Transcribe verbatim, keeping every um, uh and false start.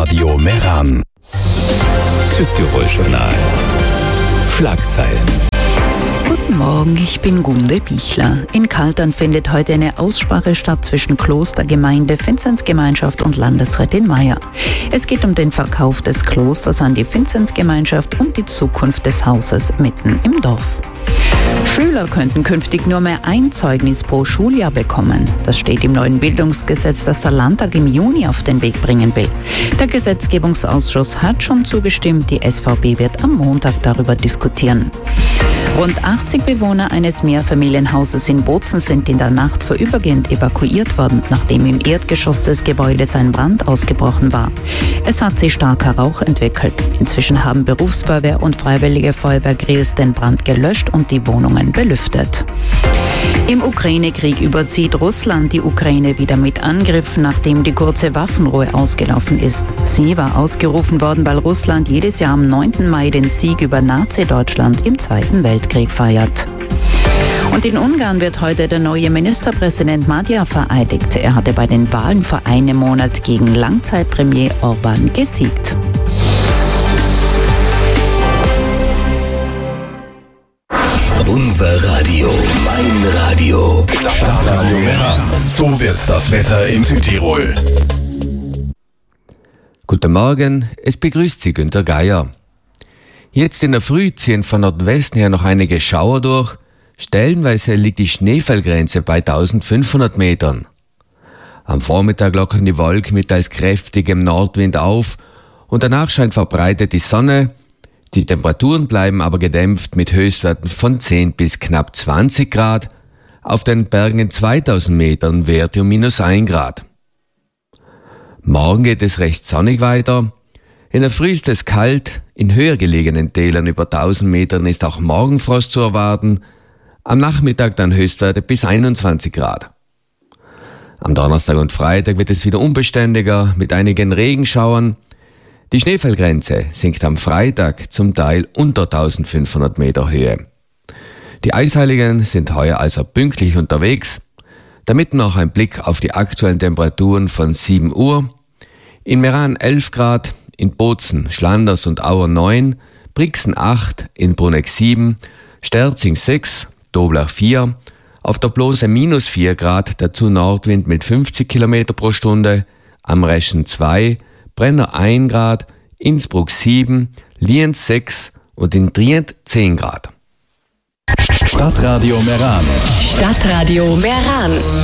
Stadtradio Meran. Südtirol-Journal. Schlagzeilen. Guten Morgen, ich bin Gunde Bichler. In Kaltern findet heute eine Aussprache statt zwischen Klostergemeinde, Vinzenzgemeinschaft und Landesrätin Meier. Es geht um den Verkauf des Klosters an die Vinzenzgemeinschaft und die Zukunft des Hauses mitten im Dorf. Schüler könnten künftig nur mehr ein Zeugnis pro Schuljahr bekommen. Das steht im neuen Bildungsgesetz, das der Landtag im Juni auf den Weg bringen will. Der Gesetzgebungsausschuss hat schon zugestimmt, die S V B wird am Montag darüber diskutieren. Rund achtzig Bewohner eines Mehrfamilienhauses in Bozen sind in der Nacht vorübergehend evakuiert worden, nachdem im Erdgeschoss des Gebäudes ein Brand ausgebrochen war. Es hat sich starker Rauch entwickelt. Inzwischen haben Berufsfeuerwehr und Freiwillige Feuerwehr Gries den Brand gelöscht und die Wohnungen belüftet. Im Ukraine-Krieg überzieht Russland die Ukraine wieder mit Angriffen, nachdem die kurze Waffenruhe ausgelaufen ist. Sie war ausgerufen worden, weil Russland jedes Jahr am neunten Mai den Sieg über Nazi-Deutschland im Zweiten Weltkrieg feiert. Und in Ungarn wird heute der neue Ministerpräsident Magyar vereidigt. Er hatte bei den Wahlen vor einem Monat gegen Langzeitpremier Orbán gesiegt. Unser Radio, mein Radio. Stadtradio Meran. So wird das Wetter in Südtirol. Guten Morgen, es begrüßt Sie Günter Geier. Jetzt in der Früh ziehen von Nordwesten her noch einige Schauer durch. Stellenweise liegt die Schneefallgrenze bei eintausendfünfhundert Metern. Am Vormittag lockern die Wolken mit teils kräftigem Nordwind auf und danach scheint verbreitet die Sonne. Die Temperaturen bleiben aber gedämpft mit Höchstwerten von zehn bis knapp zwanzig Grad. Auf den Bergen in zweitausend Metern Werte um minus ein Grad. Morgen geht es recht sonnig weiter. In der Früh ist es kalt. In höher gelegenen Tälern über tausend Metern ist auch Morgenfrost zu erwarten. Am Nachmittag dann Höchstwerte bis einundzwanzig Grad. Am Donnerstag und Freitag wird es wieder unbeständiger mit einigen Regenschauern. Die Schneefallgrenze sinkt am Freitag zum Teil unter eintausendfünfhundert Meter Höhe. Die Eisheiligen sind heuer also pünktlich unterwegs. Damit noch ein Blick auf die aktuellen Temperaturen von sieben Uhr. In Meran elf Grad, in Bozen, Schlanders und Auer neun, Brixen acht, in Bruneck sieben, Sterzing sechs, Doblach vier, auf der Blose minus vier Grad, dazu Nordwind mit fünfzig Kilometer pro Stunde, am Reschen zwei, Brenner ein Grad, Innsbruck sieben, Lienz sechs und in Trient zehn Grad. Stadtradio Meran. Stadtradio Meran.